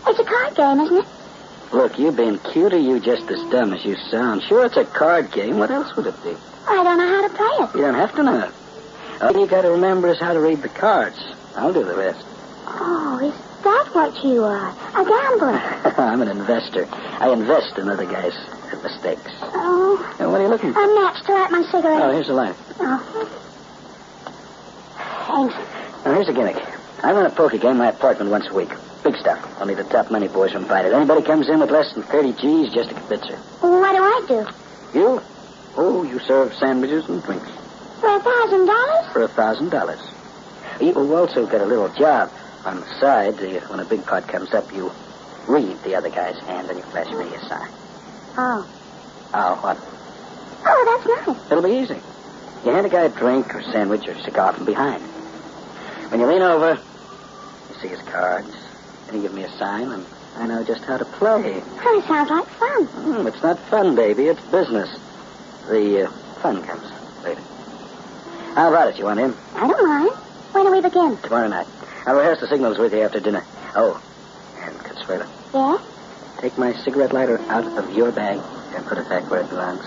It's a card game, isn't it? Look, you being cute or you just as dumb as you sound? Sure, it's a card game. What else would it be? I don't know how to play it. You don't have to know it. All you got to remember is how to read the cards. I'll do the rest. Oh, is that what you are? A gambler? I'm an investor. I invest in other guys' mistakes. Oh. Now, what are you looking for? A match to light my cigarette. Oh, here's a light. Oh. Thanks. Now, here's a gimmick. I run a poker game in my apartment once a week. Big stuff. Only the top money boys are invited. Anybody comes in with less than 30 G's, just a kibitzer. What do I do? You? Oh, you serve sandwiches and drinks. For $1,000? For $1,000. You also get a little job on the side. When a big pot comes up, you read the other guy's hand and you flash me a sign. Oh. Oh, what? Oh, that's nice. It'll be easy. You hand a guy a drink or sandwich or cigar from behind. When you lean over, you see his cards, and you give me a sign, and I know just how to play. Oh, it sounds like fun. It's not fun, baby. It's business. The fun comes later. How about it? You want in? I don't mind. When do we begin? Tomorrow night. I'll rehearse the signals with you after dinner. Oh, and Consuelo. Yes? Take my cigarette lighter out of your bag and put it back where it belongs.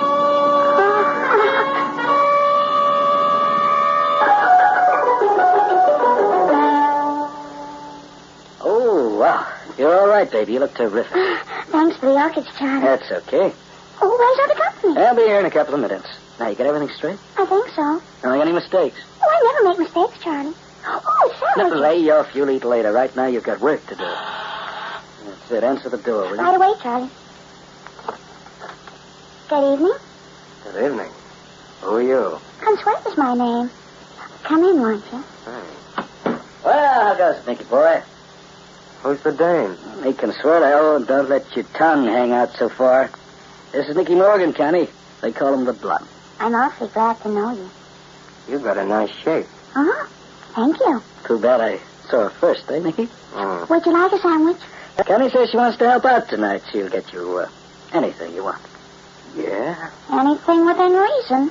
Oh, wow. You're all right, baby. You look terrific. Thanks for the orchids, Charlie. That's okay. Oh, where's other company? I'll be here in a couple of minutes. Now, you got everything straight? I think so. Don't make any mistakes. Oh, I never make mistakes, Charlie. Oh, Now, sandwiches. lay off. You'll eat later. Right now, you've got work to do. That's it. Answer the door, will you? Right away, Charlie. Good evening. Good evening. Who are you? Consuelo's my name. Come in, won't you? Well, how goes it, Nicky boy? Who's the dame? Me, Consuelo. Oh, don't let your tongue hang out so far. This is Nicky Morgan, Connie. They call him the Blunt. I'm awfully glad to know you. You got a nice shape. Uh-huh. Thank you. Too bad I saw her first, eh, Nicky? Would you like a sandwich? Connie says she wants to help out tonight. She'll get you anything you want. Yeah? Anything within reason.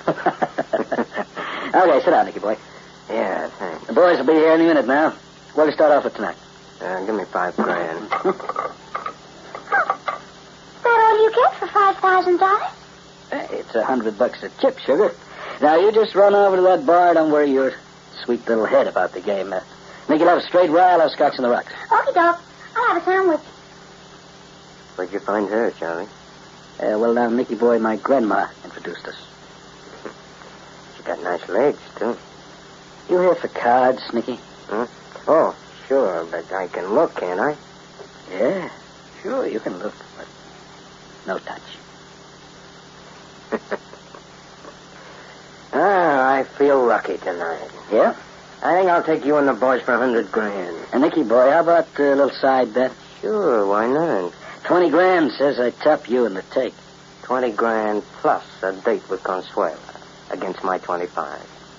Okay, sit down, Nicky boy. Yeah, thanks. The boys will be here any minute now. What do you start off with tonight? Give me $5,000. That all you get for $5,000? Hey, it's $100 a chip, sugar. Now, you just run over to that bar. Don't worry your sweet little head about the game. Nicky, you'll have a straight rye. I'll have scotch in the rocks. Okay, Doc. I'll have a sandwich. Where'd you find her, Charlie? Well, now, Nicky boy, my grandma introduced us. She got nice legs, too. You here for cards, Nicky? Huh? Oh, sure, but I can look, can't I? Yeah, sure, you can look, but no touch. I feel lucky tonight. Yeah? I think I'll take you and the boys for $100,000. And Nicky boy, how about a little side bet? Sure, why not? 20 grand says I top you in the take. 20 grand plus a date with Consuelo against my 25.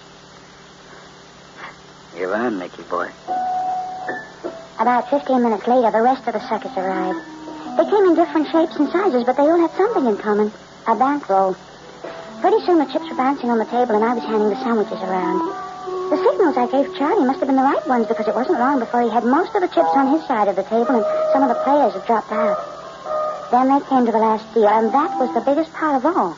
You're on, Nicky boy. About 15 minutes later, the rest of the suckers arrived. They came in different shapes and sizes, but they all had something in common. A bankroll. Pretty soon the chips were bouncing on the table, and I was handing the sandwiches around. The signals I gave Charlie must have been the right ones, because it wasn't long before he had most of the chips on his side of the table, and some of the players had dropped out. Then they came to the last deal, and that was the biggest part of all.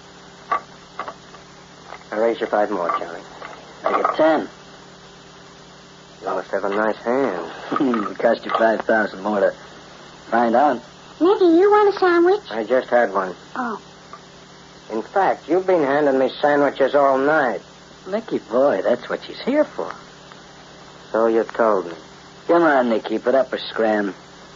I'll raise you 5 more, Charlie. I get 10. You must have a nice hand. It cost you 5,000 more to find out. Nicky, you want a sandwich? I just had one. Oh. In fact, you've been handing me sandwiches all night. Nicky boy, that's what she's here for. So you told me. Come on, Nicky, put up or scram.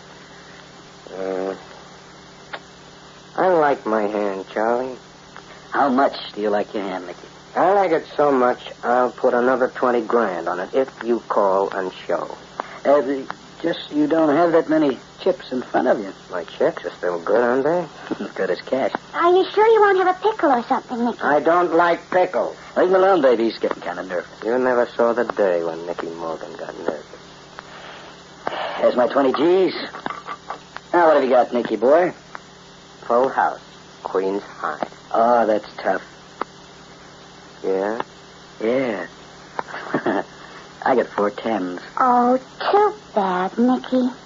I like my hand, Charlie. How much do you like your hand, Nicky? I like it so much, I'll put another 20 grand on it if you call and show. Just you don't have that many chips in front of you. My checks are still good, aren't they? As good as cash. Are you sure you won't have a pickle or something, Nicky? I don't like pickles. Leave him alone, baby. He's getting kind of nervous. You never saw the day when Nicky Morgan got nervous. There's my 20 G's. Now, what have you got, Nicky boy? Full house. Queen's High. Oh, that's tough. Yeah? Yeah. I got 4 10s. Oh, too bad, Nicky.